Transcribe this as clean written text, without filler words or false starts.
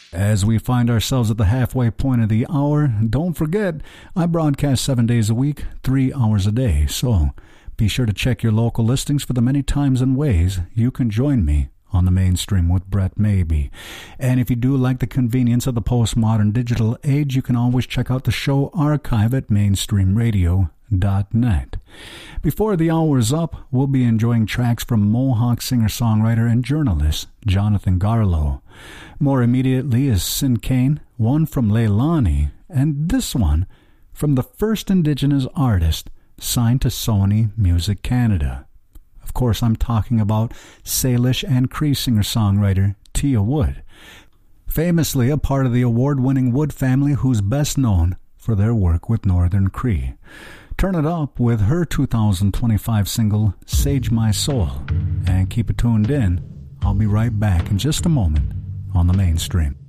As we find ourselves at the halfway point of the hour, don't forget, I broadcast 7 days a week, 3 hours a day, so be sure to check your local listings for the many times and ways you can join me on the Mainstream with Brett Maybe. And if you do like the convenience of the postmodern digital age, you can always check out the show archive at mainstreamradio.net. Before the hour is up, we'll be enjoying tracks from Mohawk singer-songwriter and journalist Jonathan Garlow. More immediately is Sin Kane, one from Leilani, and this one from the first Indigenous artist signed to Sony Music Canada. Of course, I'm talking about Salish and Cree singer-songwriter Tia Wood, famously a part of the award-winning Wood family who's best known for their work with Northern Cree. Turn it up with her 2025 single, Sage My Soul, and keep it tuned in. I'll be right back in just a moment on the Mainstream.